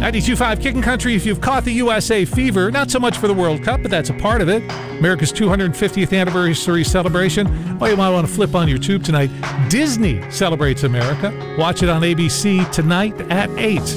92.5 Kickin' Country. If you've caught the USA fever, not so much for the World Cup, but that's a part of it. America's 250th anniversary celebration. Well, you might want to flip on your tube tonight. Disney celebrates America. Watch it on ABC tonight at 8.